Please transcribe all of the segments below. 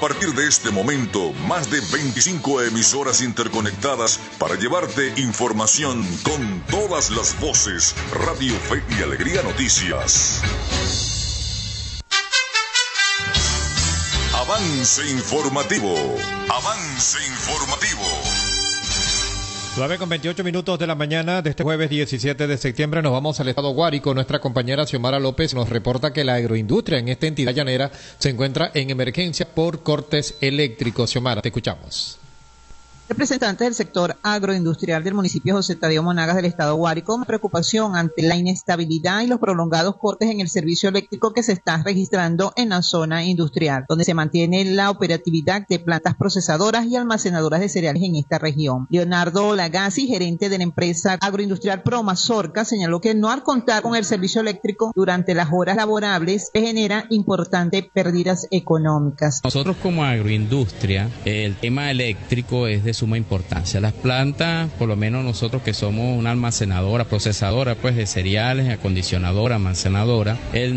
partir de este momento, más de 25 emisoras interconectadas para llevarte información con todas las voces. Radio Fe y Alegría Noticias. Avance informativo. Avance informativo. 9:28 de la mañana de este jueves 17 de septiembre nos vamos al estado Guárico. Nuestra compañera Xiomara López nos reporta que la agroindustria en esta entidad llanera se encuentra en emergencia por cortes eléctricos. Xiomara, te escuchamos. Representantes del sector agroindustrial del municipio José Tadeo Monagas del estado Guárico, con preocupación ante la inestabilidad y los prolongados cortes en el servicio eléctrico que se está registrando en la zona industrial, donde se mantiene la operatividad de plantas procesadoras y almacenadoras de cereales en esta región. Leonardo Lagasi, gerente de la empresa agroindustrial Promazorca, señaló que no al contar con el servicio eléctrico durante las horas laborables genera importantes pérdidas económicas. Nosotros como agroindustria, el tema eléctrico es de suma importancia. Las plantas, por lo menos nosotros que somos una almacenadora, procesadora pues de cereales, acondicionadora, almacenadora, el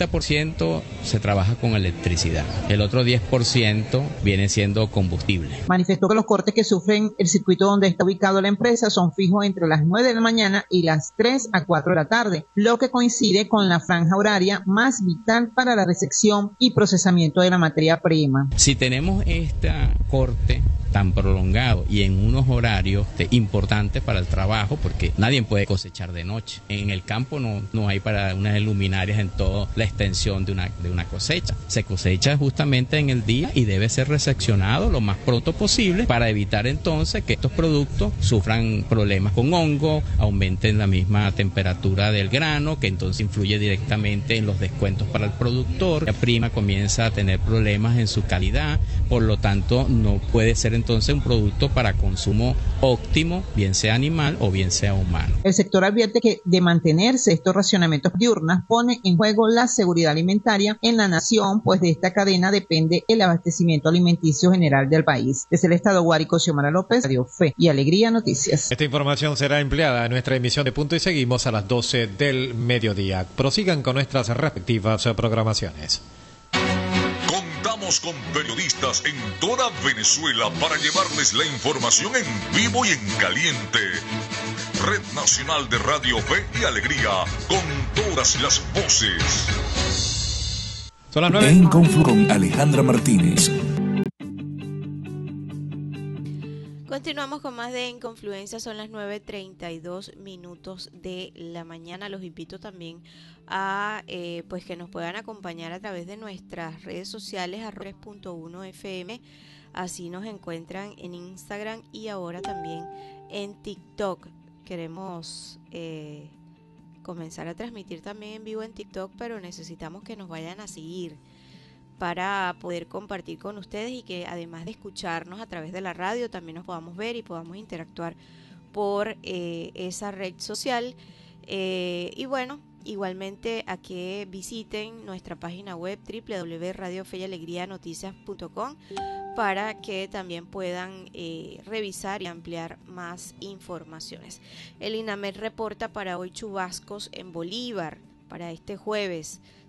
90% se trabaja con electricidad. El otro 10% viene siendo combustible. Manifestó que los cortes que sufren el circuito donde está ubicado la empresa son fijos entre las 9 de la mañana y las 3 a 4 de la tarde, lo que coincide con la franja horaria más vital para la recepción y procesamiento de la materia prima. Si tenemos este corte tan prolongado y en unos horarios importantes para el trabajo, porque nadie puede cosechar de noche. En el campo no hay para unas luminarias en toda la extensión de una cosecha. Se cosecha justamente en el día y debe ser reseccionado lo más pronto posible para evitar entonces que estos productos sufran problemas con hongo, aumenten la misma temperatura del grano, que entonces influye directamente en los descuentos para el productor. La prima comienza a tener problemas en su calidad, por lo tanto no puede ser entonces un producto para consumo óptimo, bien sea animal o bien sea humano. El sector advierte que de mantenerse estos racionamientos diurnas pone en juego la seguridad alimentaria en la nación, pues de esta cadena depende el abastecimiento alimenticio general del país. Desde el estado Guárico, Xiomara López, Radio Fe y Alegría Noticias. Esta información será empleada en nuestra emisión de Punto y Seguimos a las 12 del mediodía. Prosigan con nuestras respectivas programaciones. Contamos con periodistas en toda Venezuela para llevarles la información en vivo y en caliente. Red Nacional de Radio Fe y Alegría, con todas las voces. Son las 9. En con Alejandra Martínez. Continuamos con más de En Confluencia, son las 9:32 de la mañana. Los invito también a pues que nos puedan acompañar a través de nuestras redes sociales, @3.1fm. Así nos encuentran en Instagram y ahora también en TikTok. Queremos comenzar a transmitir también en vivo en TikTok, pero necesitamos que nos vayan a seguir para poder compartir con ustedes y que además de escucharnos a través de la radio también nos podamos ver y podamos interactuar por esa red social. Y bueno, igualmente a que visiten nuestra página web www.radiofeyalegrianoticias.com para que también puedan revisar y ampliar más informaciones. El INAMED reporta para hoy chubascos en Bolívar para este jueves.